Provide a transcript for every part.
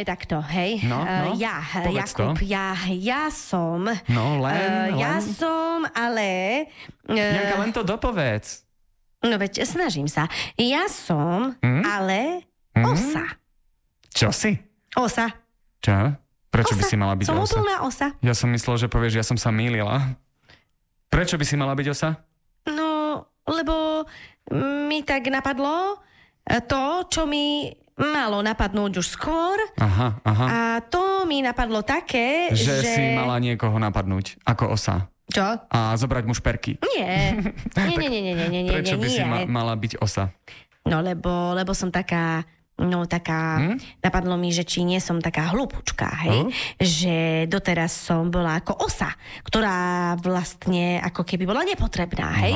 takto, hej. No, Jakub, ja som... No, len. Ja som, ale... Janka, len to dopovedz. No veď, snažím sa. Ja som, ale osa. Čo si? Osa. Čo? Prečo osa. by si mala byť som osa? Som úplná osa. Ja som myslel, že povieš, ja som sa mýlila. Prečo by si mala byť osa? No, lebo mi tak napadlo to, čo mi malo napadnúť už skôr. Aha. A to mi napadlo také, že... Že si mala niekoho napadnúť ako osa. Čo? A zobrať mu šperky. Nie. Nie. Prečo by si mala byť osa? No, lebo som taká... napadlo mi, že či nie som taká hlúpučka, hej? Že doteraz som bola ako osa, ktorá vlastne ako keby bola nepotrebná, hej?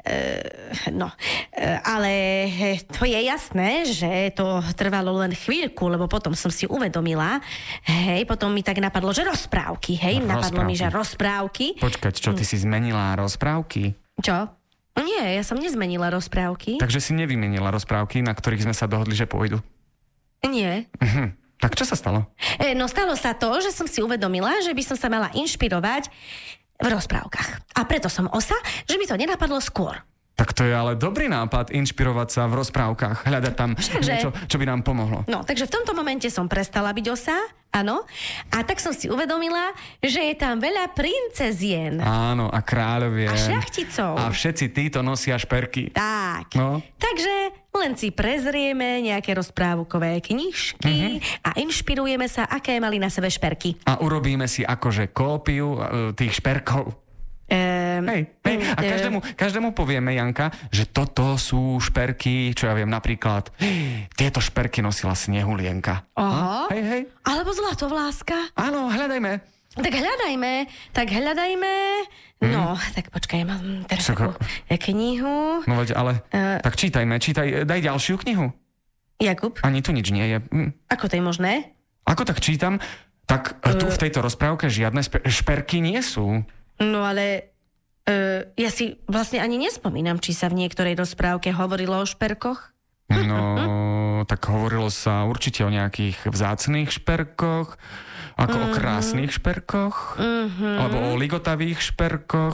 Ale to je jasné, že to trvalo len chvíľku, lebo potom som si uvedomila, hej, potom mi tak napadlo, že rozprávky, hej? Napadlo mi, že rozprávky. Počkať, čo, ty si zmenila rozprávky? Čo? Nie, ja som nezmenila rozprávky. Takže si nevymenila rozprávky, na ktorých sme sa dohodli, že pôjdu? Nie. Tak čo sa stalo? No stalo sa to, že som si uvedomila, že by som sa mala inšpirovať v rozprávkach. A preto som osa, že mi to nenapadlo skôr. Tak to je ale dobrý nápad, inšpirovať sa v rozprávkach, hľadať tam niečo, čo by nám pomohlo. No, takže v tomto momente som prestala byť osa, áno, a tak som si uvedomila, že je tam veľa princezien. Áno, a kráľovien. A šľachticov. A všetci títo nosia šperky. Tak. No. Takže len si prezrieme nejaké rozprávkové knižky a inšpirujeme sa, aké mali na sebe šperky. A urobíme si akože kópiu tých šperkov. Hej. A každému povieme, Janka, že toto sú šperky, čo ja viem, napríklad tieto šperky nosila Snehulienka. Aha. Hej. Alebo Zlatovláska. Áno, hľadajme. Tak hľadajme. No, tak počkaj, mám teraz takú knihu. No veď, ale tak čítaj, daj ďalšiu knihu. Jakub? Ani tu nič nie je. Ako to je možné? Ako tak čítam, tak tu v tejto rozprávke žiadne šperky nie sú. No ale ja si vlastne ani nespomínam, či sa v niektorej rozprávke hovorilo o šperkoch. No, tak hovorilo sa určite o nejakých vzácnych šperkoch, ako o krásnych šperkoch, alebo o ligotavých šperkoch.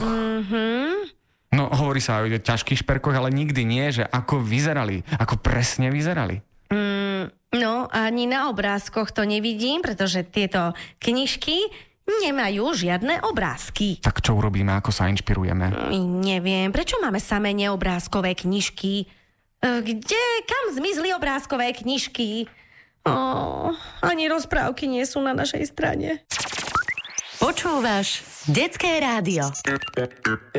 No, hovorí sa aj o ťažkých šperkoch, ale nikdy nie, že ako vyzerali, ako presne vyzerali. No, ani na obrázkoch to nevidím, pretože tieto knižky nemajú žiadne obrázky. Tak čo urobíme, ako sa inšpirujeme? Neviem, prečo máme samé neobrázkové knižky? Kam zmizli obrázkové knižky? Ani rozprávky nie sú na našej strane. Počúvaš Detské rádio.